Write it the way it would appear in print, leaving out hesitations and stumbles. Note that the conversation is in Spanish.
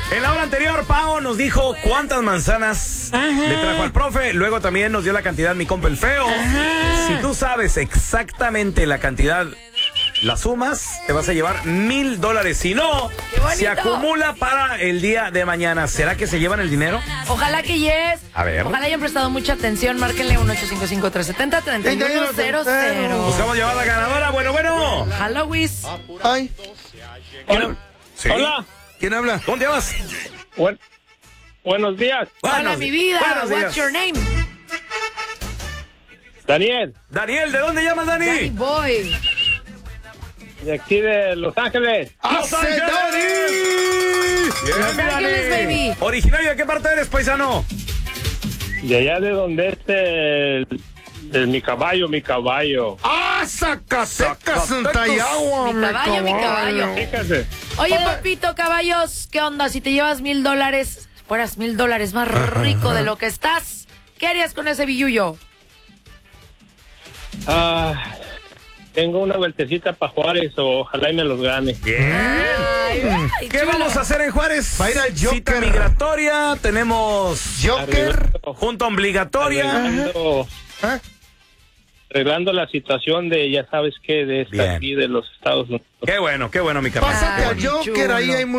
En la hora anterior, Pao nos dijo cuántas manzanas le trajo al profe. Luego también nos dio la cantidad mi compa el feo. Si tú sabes exactamente la cantidad, las sumas, te vas a llevar $1,000. Si no, se acumula para el día de mañana. ¿Será que se llevan el dinero? Ojalá que yes. A ver. Ojalá hayan prestado mucha atención. Márquenle 1-855-370-3100. Buscamos llevar la ganadora. Bueno. Halloween. Ay. ¿Sí? Hola. ¿Quién habla? ¿Dónde vas? Buenos días. Hola, mi vida. Buenos días. What's your name? Daniel, Daniel, ¿de dónde llamas, Danny Dani? Boy. de aquí de Los Ángeles. ¡Los Ángeles! Bien, Los Ángeles, Dani. baby. ¿Originario de qué parte eres, paisano? De allá de donde mi caballo. ¡Ah, Zacatecas, en Zacatecas. Tayagua! Mi caballo. Fíjate. Oye, papito, caballos, ¿qué onda? Si te llevas $1,000, fueras $1,000 más rico de lo que estás, ¿qué harías con ese billullo? Tengo una vueltecita para Juárez, ojalá y me los gane. Bien. Ay, ¿Qué chulo. vamos a hacer en Juárez? Va a ir al Joker. Cita migratoria, tenemos Joker. junta obligatoria. Arreglando la situación de, ya sabes qué, de esta Bien. aquí de los Estados Unidos. Qué bueno, mi carnal. Pásate Ay, al Joker, ahí chulo. hay muy